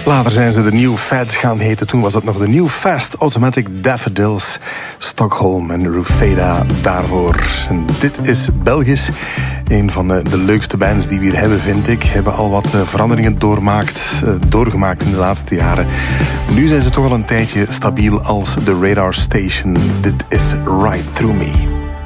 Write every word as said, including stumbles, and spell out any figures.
Later zijn ze de New Fad gaan heten. Toen was het nog de New Fast Automatic Daffodils. Stockholm en Rufeda daarvoor. En dit is Belgisch. Een van de leukste bands die we hier hebben, vind ik. Hebben al wat veranderingen doormaakt, doorgemaakt in de laatste jaren. Nu zijn ze toch al een tijdje stabiel als de Radar Station. Dit is Right Through Me.